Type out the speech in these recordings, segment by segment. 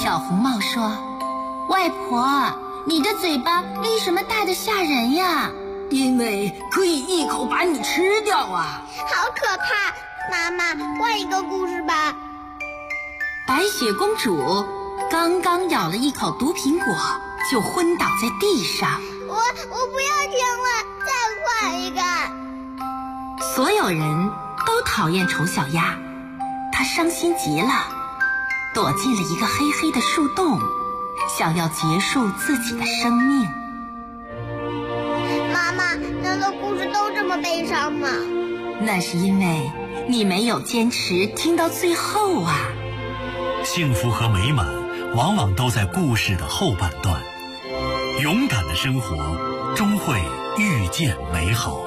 小红帽说：“外婆，你的嘴巴为什么大得吓人呀？” 因为可以一口把你吃掉啊！ 好可怕！妈妈，换一个故事吧。 白雪公主刚刚咬了一口毒苹果，就昏倒在地上。 我不要听了，再换一个。 所有人都讨厌丑小鸭，她伤心极了，躲进了一个黑黑的树洞，想要结束自己的生命。 妈妈，难道故事都这么悲伤吗？ 那是因为你没有坚持听到最后啊。 幸福和美满往往都在故事的后半段，勇敢的生活终会遇见美好。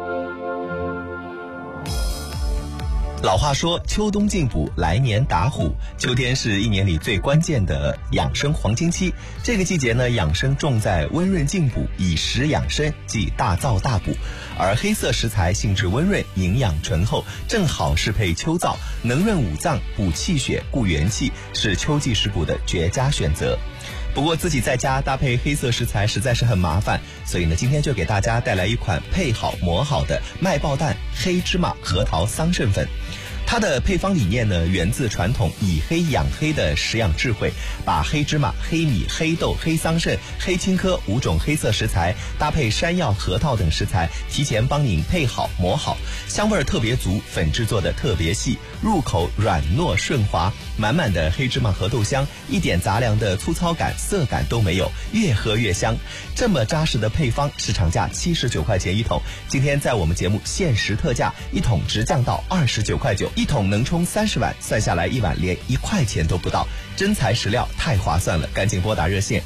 老话说秋冬进补，来年打虎。秋天是一年里最关键的养生黄金期，这个季节呢，养生重在温润进补，以食养生，即大燥大补。而黑色食材性质温润，营养醇厚，正好适配秋燥，能润五脏，补气血，固元气，是秋季食补的绝佳选择。不过自己在家搭配黑色食材实在是很麻烦，所以呢，今天就给大家带来一款配好磨好的麦爆蛋黑芝麻核桃桑葚粉。它的配方理念呢，源自传统以黑养黑的食养智慧，把黑芝麻、黑米、黑豆、黑桑葚、黑青稞5种黑色食材搭配山药、核桃等食材，提前帮您配好磨好，香味特别足，粉制作的特别细，入口软糯顺滑，满满的黑芝麻和豆香，一点杂粮的粗糙感、涩感都没有，越喝越香。这么扎实的配方，市场价79块钱一桶，今天在我们节目限时特价，一桶直降到29块9。一桶能冲30碗，算下来一碗连1块钱都不到，真材实料，太划算了！赶紧拨打热线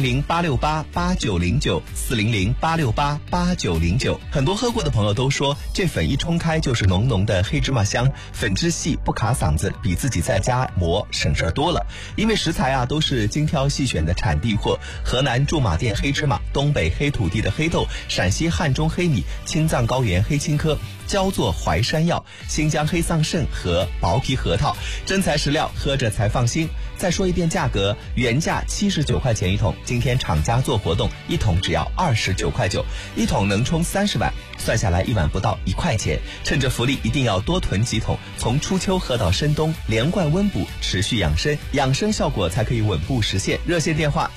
400-868-8909，400-868-8909。很多喝过的朋友都说，这粉一冲开就是浓浓的黑芝麻香，粉质细不卡嗓子，比自己在家磨省事多了。因为食材啊都是精挑细选的产地货，河南驻马店黑芝麻，东北黑土地的黑豆，陕西汉中黑米，青藏高原黑青稞，焦作淮山药，新疆黑桑葚和薄皮核桃，真材实料，喝着才放心。再说一遍价格，原价79块钱一桶，今天厂家做活动，一桶只要29块9，一桶能冲30碗，算下来一碗不到1块钱。趁着福利，一定要多囤几桶，从初秋喝到深冬，连贯温补，持续养生，养生效果才可以稳步实现。热线电话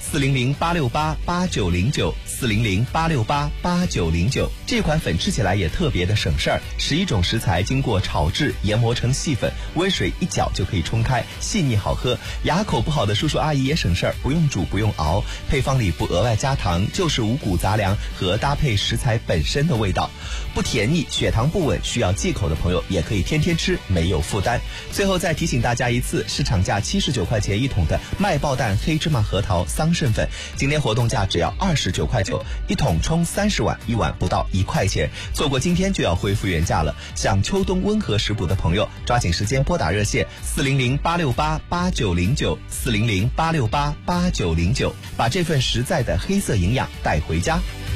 400-868-8909，400-868-8909。这款粉吃起来也特别的省事儿，11种食材经过炒制研磨成细粉，温水一搅就可以冲开，细腻好喝。牙口不好的叔叔阿姨也省事儿，不用煮不用熬，配方里不额外加糖，就是五谷杂粮和搭配食材本身的味道，不甜腻，血糖不稳需要忌口的朋友也可以天天吃，没有负担。最后再提醒大家一次，市场价79块钱一桶的麦爆蛋黑芝麻核桃桑葚粉，今天活动价只要29块9，一桶冲30碗，一碗不到1块钱，错过今天就要恢复原价了。想秋冬温和食补的朋友，抓紧时间拨打热线400-868-8909，400-868-8909，把这份实在的黑色营养带回家。